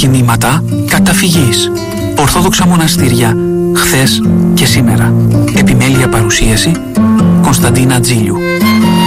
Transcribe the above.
κινήματα καταφυγής. Ορθόδοξα μοναστήρια, χθες και σήμερα. Επιμέλεια παρουσίαση Κωνσταντίνα Τζίλιου.